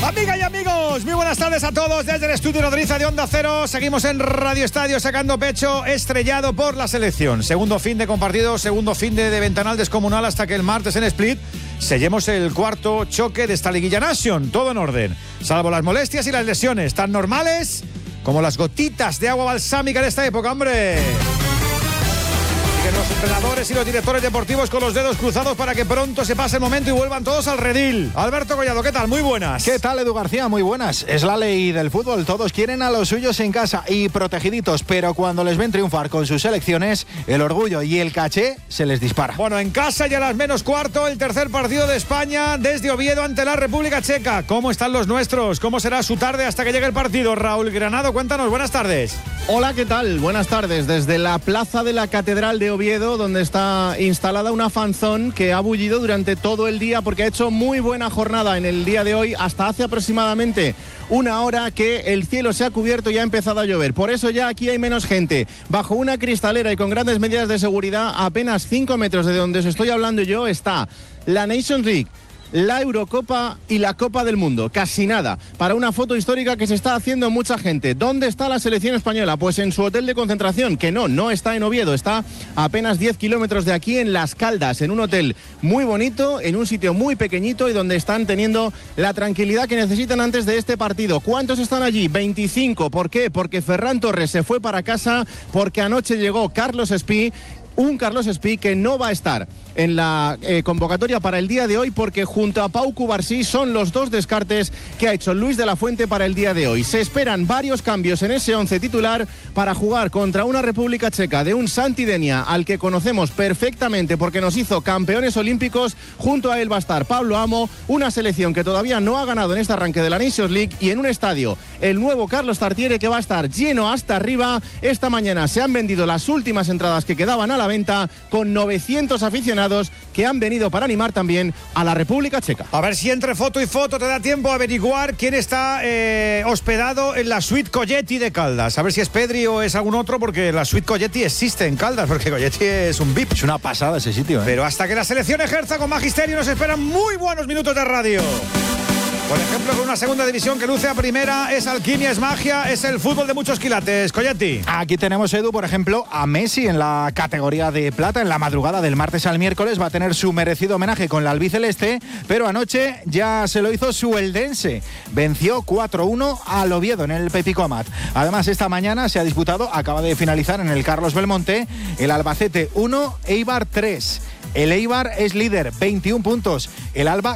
Amigas y amigos, muy buenas tardes a todos desde el estudio Nodriza de Onda Cero. Seguimos en Radio Estadio sacando pecho, estrellado por la selección. Segundo fin de compartido, segundo fin de ventanal descomunal hasta que el martes en Split sellemos el cuarto choque de esta liguilla Nation. Todo en orden, salvo las molestias y las lesiones, tan normales como las gotitas de agua balsámica en esta época, hombre. Los entrenadores y los directores deportivos con los dedos cruzados para que pronto se pase el momento y vuelvan todos al redil. Alberto Collado, ¿qué tal? Muy buenas. ¿Qué tal, Edu García? Muy buenas. Es la ley del fútbol. Todos quieren a los suyos en casa y protegiditos, pero cuando les ven triunfar con sus selecciones, el orgullo y el caché se les dispara. Bueno, en casa ya a las menos cuarto, el tercer partido de España desde Oviedo ante la República Checa. ¿Cómo están los nuestros? ¿Cómo será su tarde hasta que llegue el partido? Raúl Granado, cuéntanos. Buenas tardes. Hola, ¿qué tal? Buenas tardes. Desde la plaza de la Catedral de Oviedo, donde está instalada una fanzón que ha bullido durante todo el día porque ha hecho muy buena jornada en el día de hoy, hasta hace aproximadamente una hora que el cielo se ha cubierto y ha empezado a llover. Por eso ya aquí hay menos gente. Bajo una cristalera y con grandes medidas de seguridad, a apenas 5 metros de donde os estoy hablando yo, está la Nations League, la Eurocopa y la Copa del Mundo. Casi nada. Para una foto histórica que se está haciendo mucha gente. ¿Dónde está la selección española? Pues en su hotel de concentración, que no está en Oviedo. Está a apenas 10 kilómetros de aquí, en Las Caldas, en un hotel muy bonito, en un sitio muy pequeñito y donde están teniendo la tranquilidad que necesitan antes de este partido. ¿Cuántos están allí? 25. ¿Por qué? Porque Ferran Torres se fue para casa, porque anoche llegó Carlos Espí. Un Carlos Espí que no va a estar en la convocatoria para el día de hoy porque junto a Pau Cubarsí son los dos descartes que ha hecho Luis de la Fuente para el día de hoy. Se esperan varios cambios en ese 11 titular para jugar contra una República Checa de un Santi Denia al que conocemos perfectamente porque nos hizo campeones olímpicos. Junto a él va a estar Pablo Amo, una selección que todavía no ha ganado en este arranque de la Nations League, y en un estadio, el nuevo Carlos Tartiere, que va a estar lleno hasta arriba. Esta mañana se han vendido las últimas entradas que quedaban a la venta, con 900 aficionados que han venido para animar también a la República Checa. A ver si entre foto y foto te da tiempo a averiguar quién está hospedado en la suite Colletti de Caldas. A ver si es Pedri o es algún otro, porque la suite Colletti existe en Caldas, porque Colletti es un VIP. Es una pasada ese sitio, ¿eh? Pero hasta que la selección ejerza con magisterio nos esperan muy buenos minutos de radio. Por ejemplo, con una segunda división que luce a primera, es alquimia, es magia, es el fútbol de muchos quilates. Colletti. Aquí tenemos, Edu, por ejemplo, a Messi en la categoría de plata. En la madrugada del martes al miércoles va a tener su merecido homenaje con la albiceleste, pero anoche ya se lo hizo su eldense. Venció 4-1 al Oviedo en el Pepico Amat. Además, esta mañana se ha disputado, acaba de finalizar en el Carlos Belmonte, el Albacete 1, Eibar 3. El Eibar es líder, 21 puntos. El Alba